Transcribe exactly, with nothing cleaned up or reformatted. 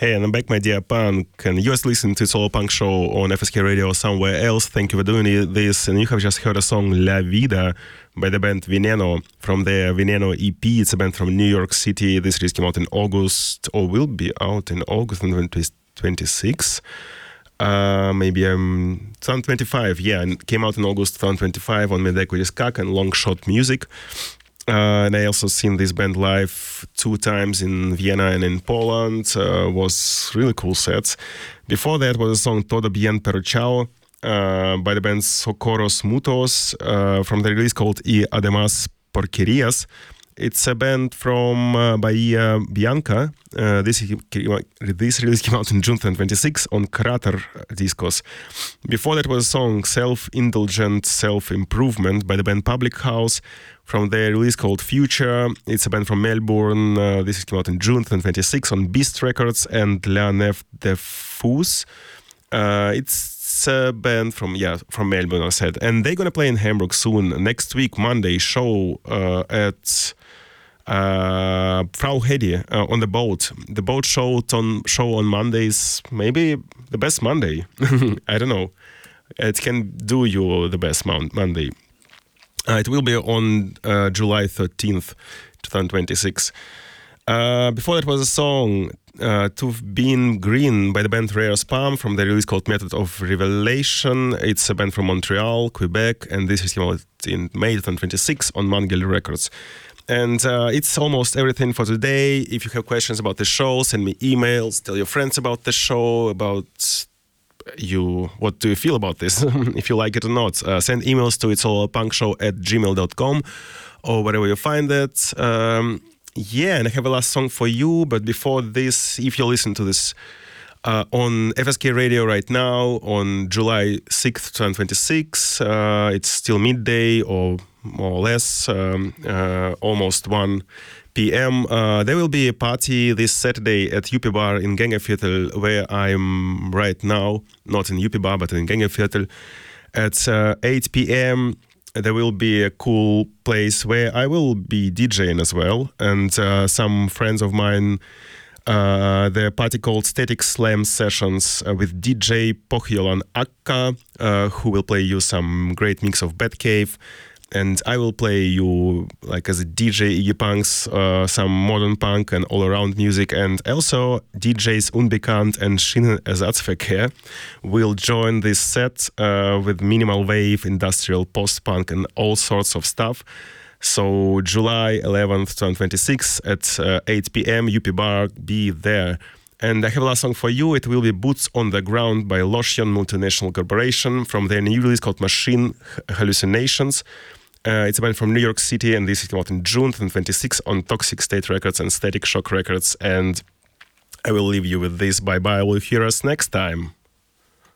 Hey, and I'm back, my dear punk, and you're listening to Solo Punk Show on F S K Radio or somewhere else. Thank you for doing this, and you have just heard a song La Vida by the band Veneno from their Veneno E P. It's a band from New York City. This release came out in August, or will be out in August twenty twenty-six. Uh, maybe um, twenty twenty-five, yeah, and came out in August twenty twenty-five on Medeko Skak and Long Shot Music. Uh, and I also seen this band live two times in Vienna and in Poland. Uh, was really cool sets. Before that was a song Todo Bien Pero Chao uh, by the band Socorros Mutos uh, from the release called Y Además Porquerías. It's a band from uh, Bahia Bianca. Uh, this, this release came out in June twenty twenty-six on Crater Discos. Before that was a song Self-Indulgent Self-Improvement by the band Public House from their release called Future. It's a band from Melbourne. Uh, this came out in June twenty twenty-six on Beast Records and La Nef de Fous. Uh, it's a band from yeah from Melbourne, I said, and they're gonna play in Hamburg soon. Next week, Monday, show uh, at uh, Frau Hedi uh, on the boat. The boat show on show on Mondays, maybe the best Monday. I don't know. It can do you the best mon- Monday. Uh, it will be on uh, July thirteenth, twenty twenty-six. Uh, before that was a song uh, To Been Green by the band Rare Spam from the release called Method of Revelation. It's a band from Montreal, Quebec, and this is came out in May twenty twenty-six on Mangel Records. And uh, it's almost everything for today. If you have questions about the show, send me emails, tell your friends about the show, about you, what do you feel about this, if you like it or not. Uh, send emails to it's all punk show at gmail dot com or wherever you find it. Um, Yeah, and I have a last song for you, but before this, if you listen to this uh, on F S K Radio right now, on July sixth, twenty twenty-six, uh, it's still midday or more or less, um, uh, almost one p.m. Uh, there will be a party this Saturday at Yuppie Bar in Gängeviertel, where I'm right now, not in Yuppie Bar, but in Gängeviertel, at uh, eight p.m. There will be a cool place where I will be DJing as well, and uh, some friends of mine, uh, the party called Static Slam Sessions uh, with D J Pohjolan Akka, uh, who will play you some great mix of Batcave, and I will play you, like as a D J Iggy Punks, uh, some modern punk and all-around music, and also D Js Unbekannt and Schienenersatzverkehr will join this set uh, with minimal wave, industrial, post-punk, and all sorts of stuff. So July eleventh, twenty twenty-six at uh, eight p.m. Yuppie Bar, be there. And I have a last song for you. It will be Boots on the Ground by Lotion Multinational Corporation from their new release called Machine Hallucinations. Uh, it's a band from New York City, and this is out in June twenty twenty-six on Toxic State Records and Static Shock Records. And I will leave you with this. Bye-bye. We'll hear us next time.